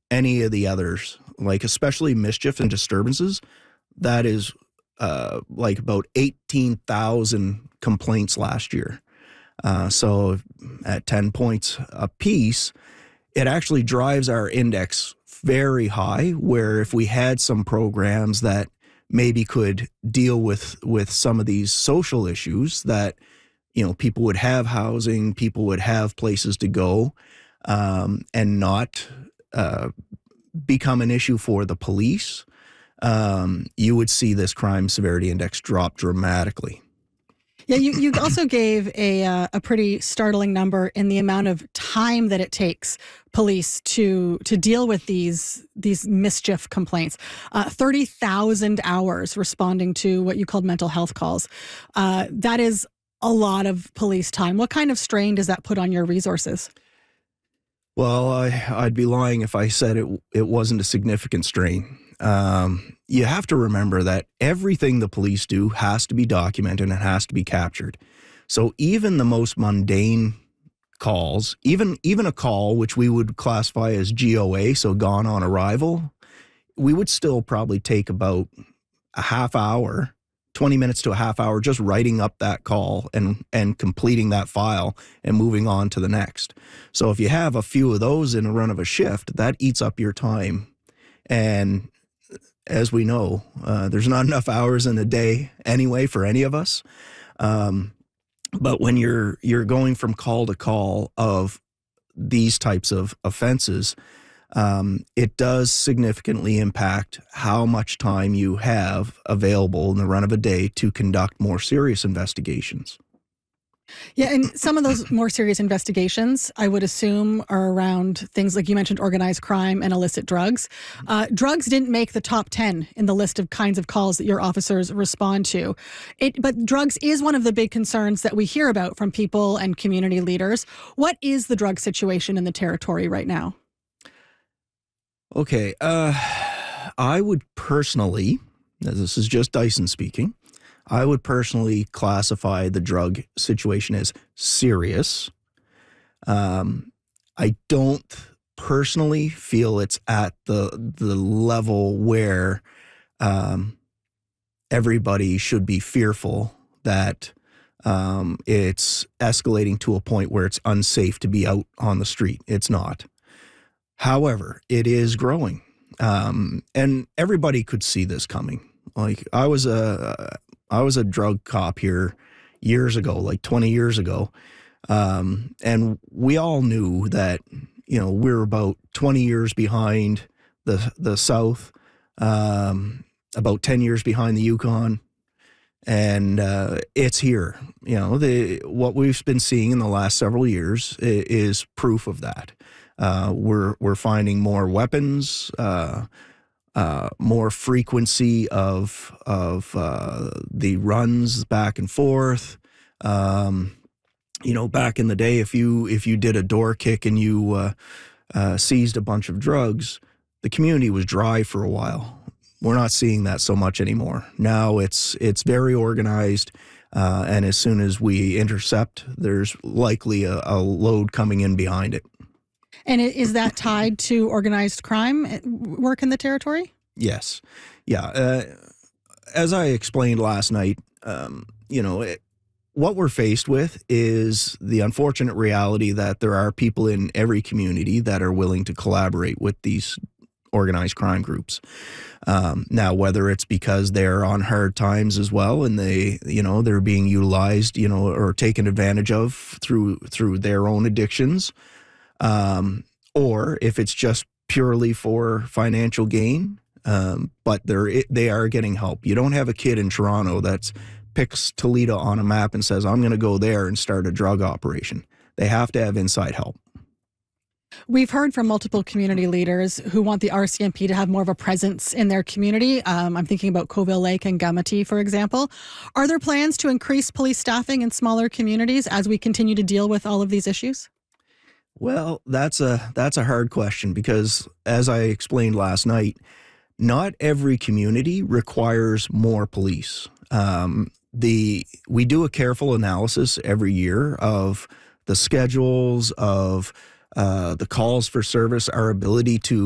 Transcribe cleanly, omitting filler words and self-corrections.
any of the others, like especially mischief and disturbances. That is like about 18,000 complaints last year. So at 10 points a piece, it actually drives our index very high, where if we had some programs that maybe could deal with some of these social issues, that, you know, people would have housing, people would have places to go, and not become an issue for the police, you would see this crime severity index drop dramatically. Yeah, you also gave a pretty startling number in the amount of time that it takes police to deal with these mischief complaints. 30,000 hours responding to what you called mental health calls. That is a lot of police time. What kind of strain does that put on your resources? Well, I'd be lying if I said it wasn't a significant strain. You have to remember that everything the police do has to be documented and has to be captured. So even the most mundane calls, even a call which we would classify as GOA, so gone on arrival, we would still probably take about a half hour, 20 minutes to a half hour, just writing up that call and completing that file and moving on to the next. So if you have a few of those in a run of a shift, that eats up your time. And as we know, there's not enough hours in a day anyway for any of us. But when you're going from call to call of these types of offenses, it does significantly impact how much time you have available in the run of a day to conduct more serious investigations. Yeah, and some of those more serious investigations, I would assume, are around things like you mentioned, organized crime and illicit drugs. Drugs didn't make the top 10 in the list of kinds of calls that your officers respond to. But drugs is one of the big concerns that we hear about from people and community leaders. What is the drug situation in the territory right now? Okay, I would personally, this is just Dyson speaking, I would personally classify the drug situation as serious. I don't personally feel it's at the level where everybody should be fearful that it's escalating to a point where it's unsafe to be out on the street. It's not. However, it is growing, and everybody could see this coming. Like I was a drug cop here years ago, like 20 years ago. And we all knew that, you know, we're about 20 years behind the South, about 10 years behind the Yukon. And it's here. You know, what we've been seeing in the last several years is proof of that. We're finding more weapons, more frequency of the runs back and forth. You know, back in the day, if you did a door kick and you seized a bunch of drugs, the community was dry for a while. We're not seeing that so much anymore. Now it's very organized, and as soon as we intercept, there's likely a load coming in behind it. And is that tied to organized crime work in the territory? Yes. Yeah. As I explained last night, you know, what we're faced with is the unfortunate reality that there are people in every community that are willing to collaborate with these organized crime groups. Now, whether it's because they're on hard times as well and they're being utilized, you know, or taken advantage of through their own addictions, or if it's just purely for financial gain, but they are getting help. You don't have a kid in Toronto that picks Toledo on a map and says, I'm going to go there and start a drug operation. They have to have inside help. We've heard from multiple community leaders who want the RCMP to have more of a presence in their community. I'm thinking about Coville Lake and Gamity, for example. Are there plans to increase police staffing in smaller communities as we continue to deal with all of these issues? Well, that's a hard question because, as I explained last night, not every community requires more police. We do a careful analysis every year of the schedules, of the calls for service, our ability to